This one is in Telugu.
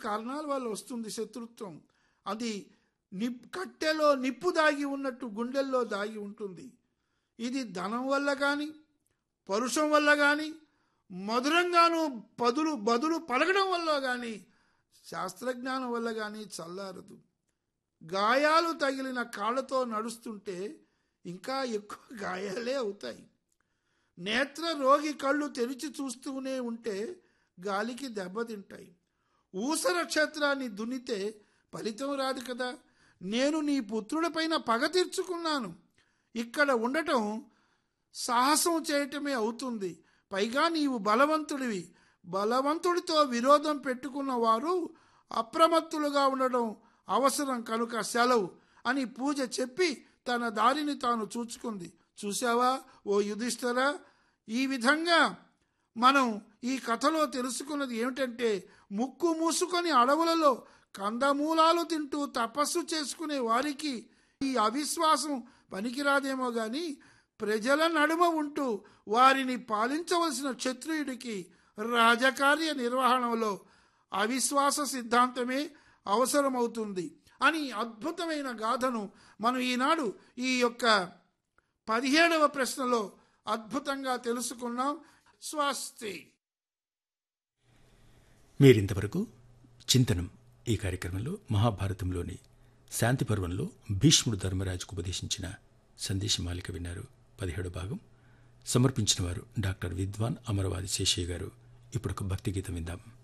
కారణాల వల్ల వస్తుంది శత్రుత్వం. అది కట్టెలో నిప్పు దాగి ఉన్నట్టు గుండెల్లో దాగి ఉంటుంది. ఇది ధనం వల్ల కానీ, పరుషం వల్ల కానీ, మధురంగాను బదులు పలకడం వల్ల కానీ, శాస్త్రజ్ఞానం వల్ల కానీ చల్లారదు. గాయాలు తగిలిన కాళ్ళతో నడుస్తుంటే ఇంకా ఎక్కువ గాయాలే అవుతాయి. నేత్ర రోగి కళ్ళు తెరిచి చూస్తూనే ఉంటే గాలికి దెబ్బతింటాయి. ఊసర క్షేత్రాన్ని దున్నితే ఫలితం రాదు కదా. నేను నీ పుత్రుడిపైన పగ తీర్చుకున్నాను. ఇక్కడ ఉండటం సాహసం చేయటమే అవుతుంది. పైగా నీవు బలవంతుడివి. బలవంతుడితో విరోధం పెట్టుకున్న వారు అప్రమత్తులుగా ఉండడం అవసరం కనుక సెలవు అని పూజ చెప్పి తన దారిని తాను చూచుకుంది. చూసావా ఓ యుధిష్ఠిరా, ఈ విధంగా మనం ఈ కథలో తెలుసుకున్నది ఏమిటంటే, ముక్కు మూసుకొని అడవులలో కందమూలాలు తింటూ తపస్సు చేసుకునే వారికి ఈ అవిశ్వాసం పనికిరాదేమో గాని, ప్రజల నడుమ ఉంటూ వారిని పాలించవలసిన క్షత్రియుడికి రాజకార్య నిర్వహణలో అవిశ్వాస సిద్ధాంతమే అవసరమవుతుంది అని అద్భుతమైన గాథను మనం ఈనాడు ఈ యొక్క 17వ ప్రశ్నలో అద్భుతంగా తెలుసుకున్నాం. స్వస్తి. మీరింతవరకు చింతనం ఈ కార్యక్రమంలో మహాభారతంలోని శాంతి పర్వంలో భీష్ముడు ధర్మరాజుకు ఉపదేశించిన సందేశమాలిక విన్నారు. 17వ భాగం సమర్పించిన వారు డాక్టర్ విద్వాన్ అమరవాది శేషయ్య గారు. ఇప్పుడు ఒక భక్తి గీతం విందాం.